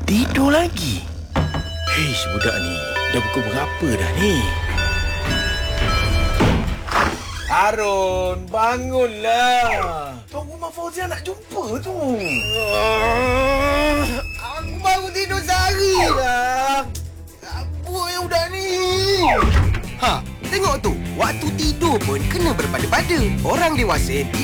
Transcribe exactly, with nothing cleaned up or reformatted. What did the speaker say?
Tidur lagi? Heish, budak ni. Dah pukul berapa dah ni? Harun, bangunlah. Tuan Rumah Fauzia nak jumpa tu. Uh, aku baru tidur sehari lah. Apa yang budak ni? Ha, tengok tu. Waktu tidur pun kena berpada-pada. Orang dewasa